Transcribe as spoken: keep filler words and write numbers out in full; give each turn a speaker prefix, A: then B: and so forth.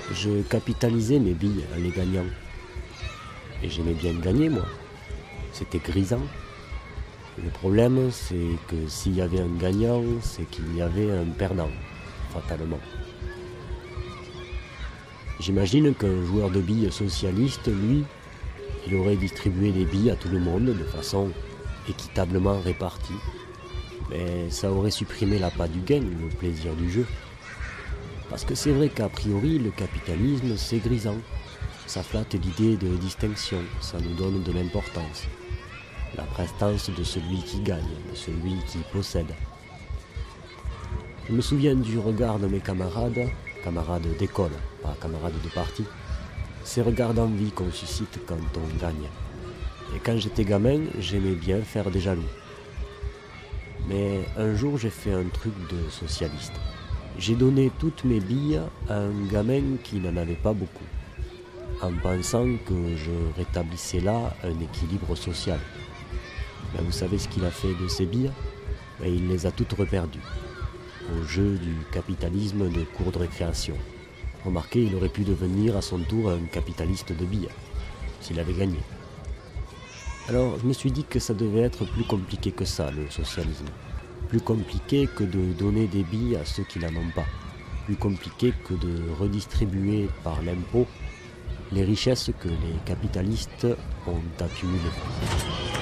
A: Je capitalisais mes billes en les gagnant. Et j'aimais bien gagner, moi. C'était grisant. Le problème, c'est que s'il y avait un gagnant, c'est qu'il y avait un perdant, fatalement. J'imagine qu'un joueur de billes socialiste, lui, il aurait distribué des billes à tout le monde de façon équitablement répartie. Mais ça aurait supprimé l'appât du gain, le plaisir du jeu. Parce que c'est vrai qu'a priori, le capitalisme, c'est grisant. Ça flatte l'idée de distinction, ça nous donne de l'importance. La prestance de celui qui gagne, de celui qui possède. Je me souviens du regard de mes camarades, camarades d'école, pas camarades de parti, ces regards d'envie qu'on suscite quand on gagne. Et quand j'étais gamin, j'aimais bien faire des jaloux. Mais un jour, j'ai fait un truc de socialiste. J'ai donné toutes mes billes à un gamin qui n'en avait pas beaucoup, en pensant que je rétablissais là un équilibre social. Mais vous savez ce qu'il a fait de ces billes? Mais il les a toutes reperdues, au jeu du capitalisme de cour de récréation. Remarquez, il aurait pu devenir à son tour un capitaliste de billes, s'il avait gagné. Alors je me suis dit que ça devait être plus compliqué que ça, le socialisme. Plus compliqué que de donner des billes à ceux qui n'en ont pas. Plus compliqué que de redistribuer par l'impôt les richesses que les capitalistes ont accumulées.